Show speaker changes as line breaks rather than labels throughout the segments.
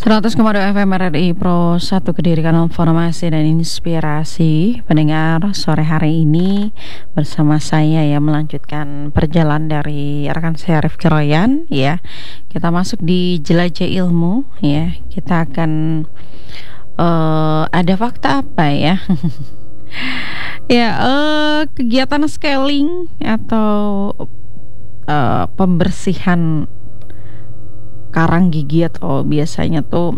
100,2 FM RRI Pro 1 Kediri, kanal informasi dan inspirasi. Pendengar, sore hari ini bersama saya ya melanjutkan perjalanan dari rekan saya Rifki Royan ya. Kita masuk di jelajah ilmu ya. Kita akan ada fakta apa ya? Ya, kegiatan scaling atau pembersihan karang gigi atau biasanya tuh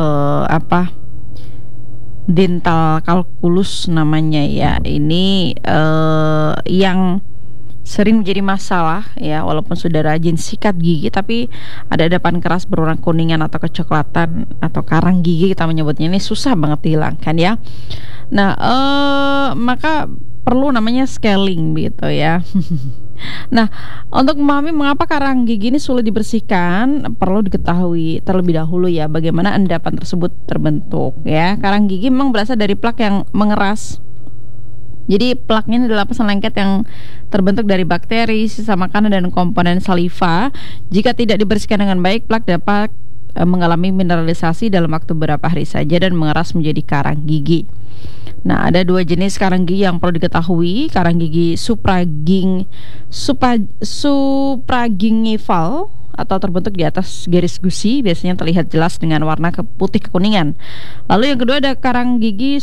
dental calculus namanya ya. Ini yang sering menjadi masalah ya, walaupun sudah rajin sikat gigi tapi ada endapan keras berwarna kuningan atau kecoklatan atau karang gigi kita menyebutnya, ini susah banget dihilangkan ya. Nah, maka perlu namanya scaling gitu ya. Nah, untuk memahami mengapa karang gigi ini sulit dibersihkan, perlu diketahui terlebih dahulu ya bagaimana endapan tersebut terbentuk ya. Karang gigi memang berasal dari plak yang mengeras. Jadi plaknya ini adalah lapisan lengket yang terbentuk dari bakteri, sisa makanan dan komponen saliva. Jika tidak dibersihkan dengan baik, plak dapat mengalami mineralisasi dalam waktu beberapa hari saja dan mengeras menjadi karang gigi. Nah, ada dua jenis karang gigi yang perlu diketahui. Karang gigi supragingival atau terbentuk di atas garis gusi, biasanya terlihat jelas dengan warna putih kekuningan. Lalu yang kedua ada karang gigi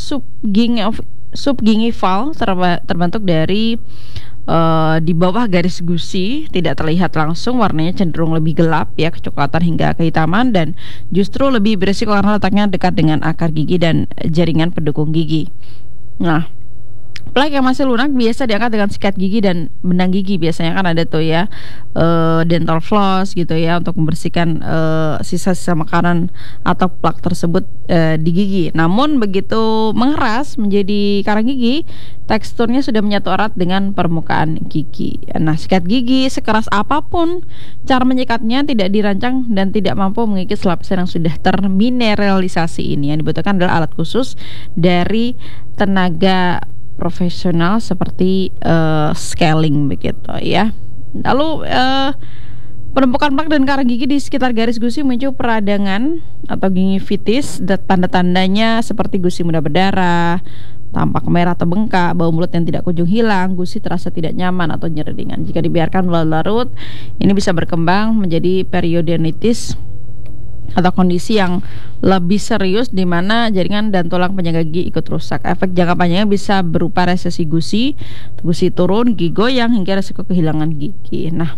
subgingival, terbentuk dari di bawah garis gusi, tidak terlihat langsung, warnanya cenderung lebih gelap ya, kecoklatan hingga kehitaman, dan justru lebih berisiko karena letaknya dekat dengan akar gigi dan jaringan pendukung gigi. Nah, plak yang masih lunak biasa diangkat dengan sikat gigi dan benang gigi. Biasanya kan ada tuh ya dental floss gitu ya, untuk membersihkan sisa-sisa makanan atau plak tersebut di gigi. Namun begitu mengeras menjadi karang gigi, teksturnya sudah menyatu erat dengan permukaan gigi. Nah, sikat gigi sekeras apapun, cara menyikatnya tidak dirancang dan tidak mampu mengikis lapisan yang sudah termineralisasi ini. Yang dibutuhkan adalah alat khusus dari tenaga profesional seperti scaling begitu ya. Lalu penumpukan plak dan karang gigi di sekitar garis gusi muncul peradangan atau gingivitis. Tanda-tandanya seperti gusi mudah berdarah, tampak merah atau bengkak, bau mulut yang tidak kunjung hilang, gusi terasa tidak nyaman atau nyeri ringan. Jika dibiarkan berlarut-larut, ini bisa berkembang menjadi periodontitis atau kondisi yang lebih serius di mana jaringan dan tulang penyangga gigi ikut rusak. Efek jangka panjangnya bisa berupa resesi gusi turun, gigi goyang hingga risiko kehilangan gigi. Nah,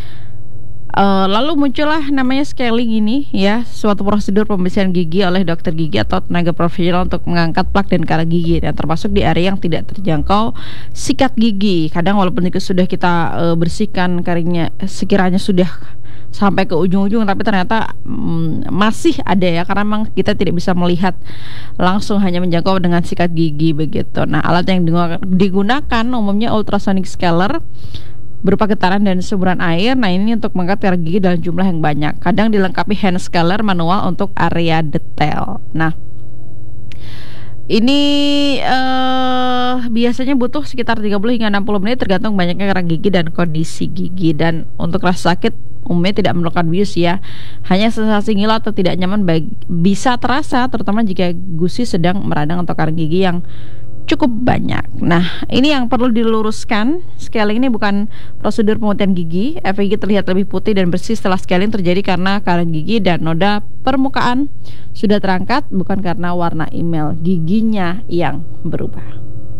lalu muncullah namanya scaling ini ya, suatu prosedur pembersihan gigi oleh dokter gigi atau tenaga profesional untuk mengangkat plak dan karang gigi, dan termasuk di area yang tidak terjangkau sikat gigi. Kadang walaupun itu sudah kita bersihkan karingnya, sekiranya sudah sampai ke ujung-ujung, tapi ternyata masih ada ya, karena memang kita tidak bisa melihat langsung, hanya menjangkau dengan sikat gigi begitu. Nah, alat yang digunakan umumnya ultrasonic scaler berupa getaran dan semburan air. Nah, ini untuk mengangkat karang gigi dalam jumlah yang banyak. Kadang dilengkapi hand scaler manual untuk area detail. Nah, ini biasanya butuh sekitar 30 hingga 60 menit tergantung banyaknya karang gigi dan kondisi gigi. Dan untuk rasa sakit umumnya tidak memerlukan bius ya. Hanya sensasi ngilu atau tidak nyaman bisa terasa, terutama jika gusi sedang meradang atau karang gigi yang cukup banyak. Nah, ini yang perlu diluruskan. Scaling ini bukan prosedur pemutihan gigi. Efek gigi terlihat lebih putih dan bersih setelah scaling terjadi karena karang gigi dan noda permukaan sudah terangkat, bukan karena warna email giginya yang berubah.